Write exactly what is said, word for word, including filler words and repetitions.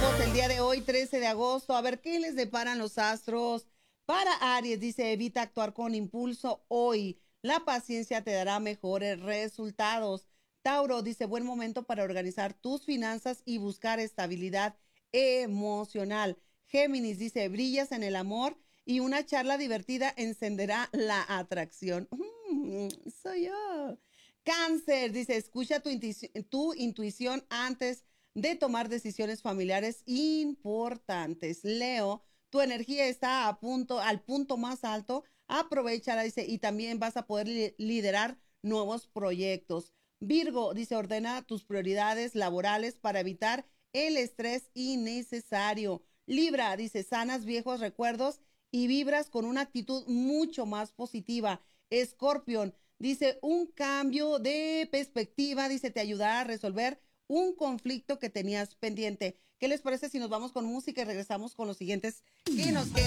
horóscopos el día de hoy, trece de agosto. A ver qué les deparan los astros. Para Aries, dice, evita actuar con impulso hoy. La paciencia te dará mejores resultados. Tauro, dice, buen momento para organizar tus finanzas y buscar estabilidad emocional. Géminis, dice, brillas en el amor y una charla divertida encenderá la atracción. Mm, soy yo. Cáncer, dice, escucha tu, intuici- tu intuición antes de tomar decisiones familiares importantes. Leo, tu energía está a punto, al punto más alto. Aprovechala, dice, y también vas a poder li- liderar nuevos proyectos. Virgo, dice, ordena tus prioridades laborales para evitar el estrés innecesario. Libra, dice, sanas viejos recuerdos y vibras con una actitud mucho más positiva. Escorpión, dice, un cambio de perspectiva, dice, te ayudará a resolver un conflicto que tenías pendiente. ¿Qué les parece si nos vamos con música y regresamos con los siguientes que nos quedan?